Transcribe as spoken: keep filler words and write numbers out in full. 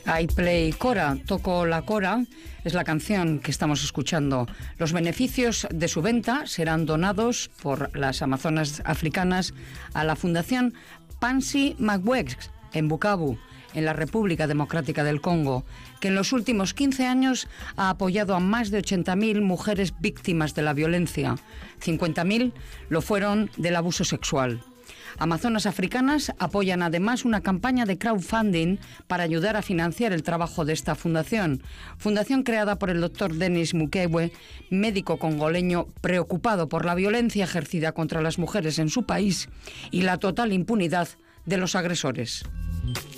I Play Cora, toco la cora, es la canción que estamos escuchando. Los beneficios de su venta serán donados por las amazonas africanas a la Fundación Pansy Mugwege en Bukavu, en la República Democrática del Congo, que en los últimos quince años ha apoyado a más de ochenta mil mujeres víctimas de la violencia. cincuenta mil lo fueron del abuso sexual. Amazonas Africanas apoyan además una campaña de crowdfunding para ayudar a financiar el trabajo de esta fundación. Fundación creada por el doctor Denis Mukwege, médico congoleño preocupado por la violencia ejercida contra las mujeres en su país y la total impunidad de los agresores.